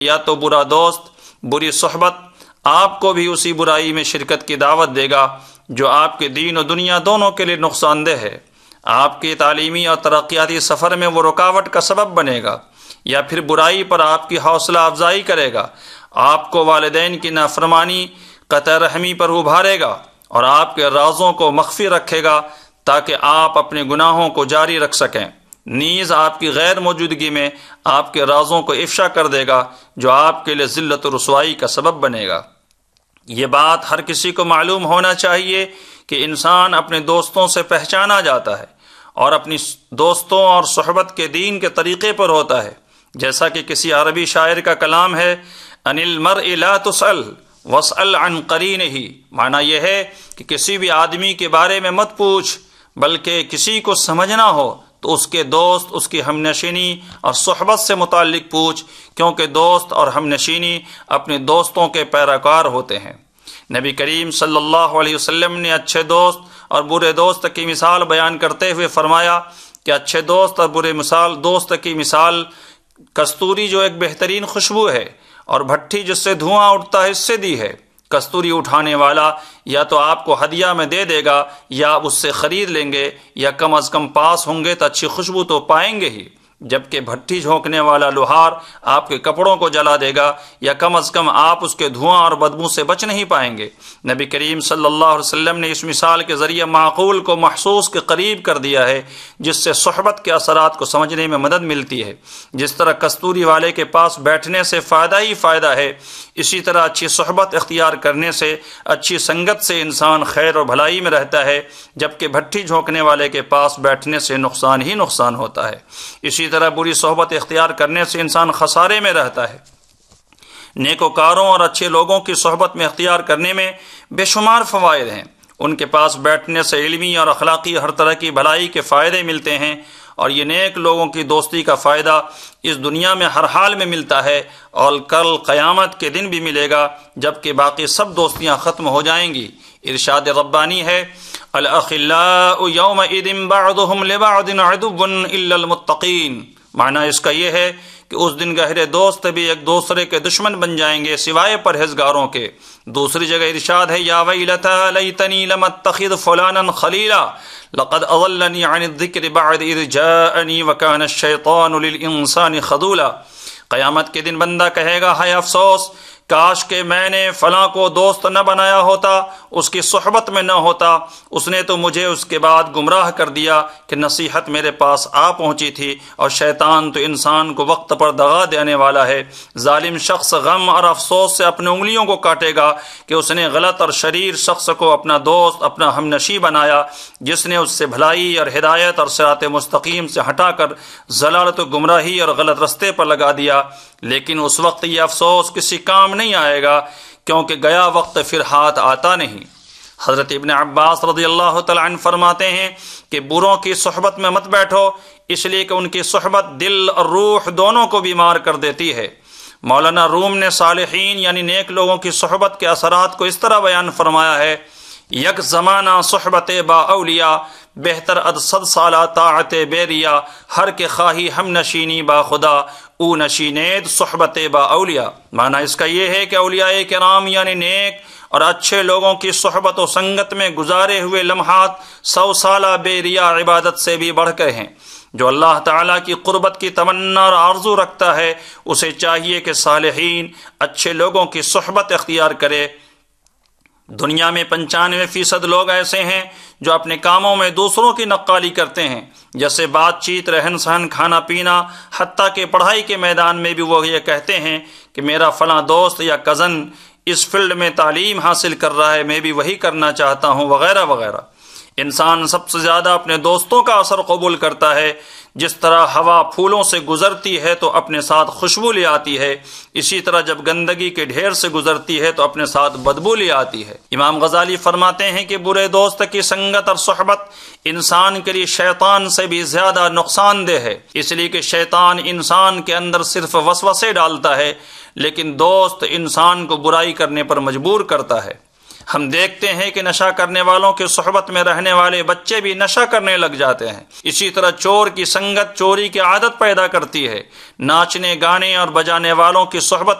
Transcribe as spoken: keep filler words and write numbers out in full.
یا تو برا دوست، بری صحبت آپ کو بھی اسی برائی میں شرکت کی دعوت دے گا جو آپ کے دین و دنیا دونوں کے لیے نقصان دہ ہے، آپ کے تعلیمی اور ترقیاتی سفر میں وہ رکاوٹ کا سبب بنے گا، یا پھر برائی پر آپ کی حوصلہ افزائی کرے گا، آپ کو والدین کی نافرمانی، قطع رحمی پر ابھارے گا اور آپ کے رازوں کو مخفی رکھے گا تاکہ آپ اپنے گناہوں کو جاری رکھ سکیں، نیز آپ کی غیر موجودگی میں آپ کے رازوں کو افشا کر دے گا جو آپ کے لیے ذلت و رسوائی کا سبب بنے گا۔ یہ بات ہر کسی کو معلوم ہونا چاہیے کہ انسان اپنے دوستوں سے پہچانا جاتا ہے اور اپنی دوستوں اور صحبت کے دین کے طریقے پر ہوتا ہے، جیسا کہ کسی عربی شاعر کا کلام ہے، ان المرء لا تسأل واسأل عن قرینہ، معنی یہ ہے کہ کسی بھی آدمی کے بارے میں مت پوچھ، بلکہ کسی کو سمجھنا ہو تو اس کے دوست، اس کی ہم نشینی اور صحبت سے متعلق پوچھ، کیونکہ دوست اور ہم نشینی اپنے دوستوں کے پیروکار ہوتے ہیں۔ نبی کریم صلی اللہ علیہ وسلم نے اچھے دوست اور برے دوست کی مثال بیان کرتے ہوئے فرمایا کہ اچھے دوست اور برے مثال دوست کی مثال کستوری جو ایک بہترین خوشبو ہے اور بھٹی جس سے دھواں اٹھتا ہے اس سے دی ہے۔ کستوری اٹھانے والا یا تو آپ کو ہدیہ میں دے دے گا یا آپ اس سے خرید لیں گے، یا کم از کم پاس ہوں گے تو اچھی خوشبو تو پائیں گے ہی، جبکہ بھٹی جھونکنے والا لوہار آپ کے کپڑوں کو جلا دے گا یا کم از کم آپ اس کے دھواں اور بدبو سے بچ نہیں پائیں گے۔ نبی کریم صلی اللہ علیہ وسلم نے اس مثال کے ذریعے معقول کو محسوس کے قریب کر دیا ہے، جس سے صحبت کے اثرات کو سمجھنے میں مدد ملتی ہے۔ جس طرح کستوری والے کے پاس بیٹھنے سے فائدہ ہی فائدہ ہے، اسی طرح اچھی صحبت اختیار کرنے سے، اچھی سنگت سے انسان خیر و بھلائی میں رہتا ہے، جبکہ بھٹی جھونکنے والے کے پاس بیٹھنے سے نقصان ہی نقصان ہوتا ہے۔ اسی طرح بری صحبت اختیار کرنے سے انسان خسارے میں رہتا ہے۔ نیکوکاروں اور اچھے لوگوں کی صحبت میں اختیار کرنے میں بے شمار فوائد ہیں۔ ان کے پاس بیٹھنے سے علمی اور اخلاقی ہر طرح کی بھلائی کے فائدے ملتے ہیں، اور یہ نیک لوگوں کی دوستی کا فائدہ اس دنیا میں ہر حال میں ملتا ہے اور کل قیامت کے دن بھی ملے گا، جبکہ باقی سب دوستیاں ختم ہو جائیں گی۔ ارشاد ربانی ہے، الاخلاء یومئذ بعضهم لبعض عدو الا المتقین، معنی اس کا یہ ہے کہ اس دن گہرے دوست بھی ایک دوسرے کے دشمن بن جائیں گے سوائے پرہیزگاروں کے۔ دوسری جگہ ارشاد ہے، یا ویلتی لیتنی لم اتخذ فلانا خلیلا لقد اضلنی عن الذکر بعد اذ جاءنی وکان الشیطان للانسان خذولا۔ قیامت کے دن بندہ کہے گا، ہائے افسوس، کاش کہ میں نے فلاں کو دوست نہ بنایا ہوتا، اس کی صحبت میں نہ ہوتا، اس نے تو مجھے اس کے بعد گمراہ کر دیا کہ نصیحت میرے پاس آ پہنچی تھی، اور شیطان تو انسان کو وقت پر دغا دینے والا ہے۔ ظالم شخص غم اور افسوس سے اپنے انگلیوں کو کاٹے گا کہ اس نے غلط اور شریر شخص کو اپنا دوست، اپنا ہمنشی بنایا، جس نے اس سے بھلائی اور ہدایت اور صراط مستقیم سے ہٹا کر ضلالت و گمراہی اور غلط رستے پر لگا دیا۔ لیکن اس وقت یہ افسوس کسی کام نہیں آئے گا، کیونکہ گیا وقت پھر ہاتھ آتا نہیں۔ حضرت ابن عباس رضی اللہ تعالیٰ عنہ فرماتے ہیں کہ بروں کی صحبت میں مت بیٹھو، اس لیے کہ ان کی صحبت دل اور روح دونوں کو بیمار کر دیتی ہے۔ مولانا روم نے صالحین یعنی نیک لوگوں کی صحبت کے اثرات کو اس طرح بیان فرمایا ہے، یک زمانہ صحبت با اولیاء بہتر اد صد سالہ طاعت بیریا، ہر کے خواہی ہم نشینی با خدا او نشینید صحبت با اولیاء۔ معنی اس کا یہ ہے کہ اولیاء کرام یعنی نیک اور اچھے لوگوں کی صحبت و سنگت میں گزارے ہوئے لمحات سو سالہ بے ریا عبادت سے بھی بڑھ کر ہیں۔ جو اللہ تعالیٰ کی قربت کی تمنا اور آرزو رکھتا ہے، اسے چاہیے کہ صالحین اچھے لوگوں کی صحبت اختیار کرے۔ دنیا میں پنچانوے فیصد لوگ ایسے ہیں جو اپنے کاموں میں دوسروں کی نقالی کرتے ہیں، جیسے بات چیت، رہن سہن، کھانا پینا، حتیٰ کہ پڑھائی کے میدان میں بھی وہ یہ کہتے ہیں کہ میرا فلاں دوست یا کزن اس فیلڈ میں تعلیم حاصل کر رہا ہے، میں بھی وہی کرنا چاہتا ہوں، وغیرہ وغیرہ۔ انسان سب سے زیادہ اپنے دوستوں کا اثر قبول کرتا ہے۔ جس طرح ہوا پھولوں سے گزرتی ہے تو اپنے ساتھ خوشبو لے آتی ہے، اسی طرح جب گندگی کے ڈھیر سے گزرتی ہے تو اپنے ساتھ بدبو لے آتی ہے۔ امام غزالی فرماتے ہیں کہ برے دوست کی سنگت اور صحبت انسان کے لیے شیطان سے بھی زیادہ نقصان دہ ہے، اس لیے کہ شیطان انسان کے اندر صرف وسوسے ڈالتا ہے، لیکن دوست انسان کو برائی کرنے پر مجبور کرتا ہے۔ ہم دیکھتے ہیں کہ نشہ کرنے والوں کی صحبت میں رہنے والے بچے بھی نشہ کرنے لگ جاتے ہیں۔ اسی طرح چور کی سنگت چوری کی عادت پیدا کرتی ہے۔ ناچنے گانے اور بجانے والوں کی صحبت